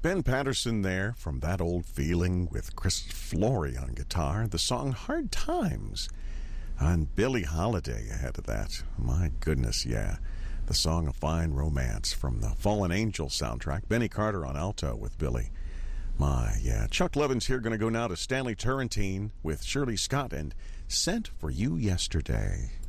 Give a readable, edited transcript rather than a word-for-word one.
Ben Patterson there from That Old Feeling with Chris Flory on guitar. The song Hard Times. And Billie Holiday ahead of that. My goodness, yeah. The song A Fine Romance from the Fallen Angel soundtrack. Benny Carter on alto with Billie. My, yeah. Chuck Levin's here. Going to go now to Stanley Turrentine with Shirley Scott and Sent for You Yesterday.